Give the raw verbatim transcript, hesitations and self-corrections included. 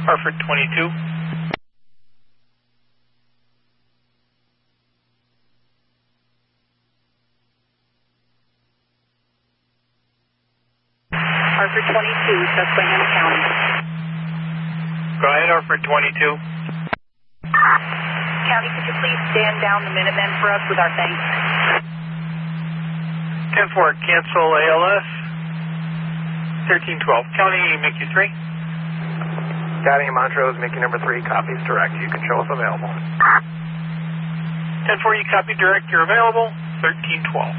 Hartford twenty-two. Hartford twenty-two, Susquehanna County. Go ahead, Hartford twenty-two. County, could you please stand down the Minutemen for us with our thanks? ten four, cancel A L S. thirteen twelve, County, Mickey three. County Montrose, Mickey number three, copies direct. You can show us available. ten four, you copy direct, you're available. thirteen twelve.